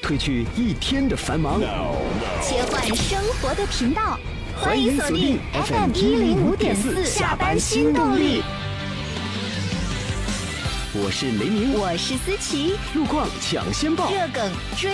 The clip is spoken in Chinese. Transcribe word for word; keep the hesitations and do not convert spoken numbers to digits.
褪去一天的繁忙， 切换生活的频道， 欢迎锁定 F M 一零五点四下班新动力。我是雷鸣， 我是思琪， 路况抢先报， 热梗追。